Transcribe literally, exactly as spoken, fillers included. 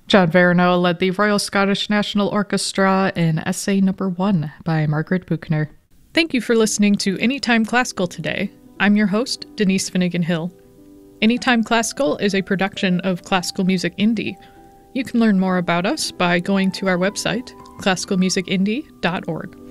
John Verno led the Royal Scottish National Orchestra in Essay Number One by Margaret Buchner. Thank you for listening to Anytime Classical today. I'm your host, Denise Finnegan Hill. Anytime Classical is a production of Classical Music Indie. You can learn more about us by going to our website, classical music indie dot org.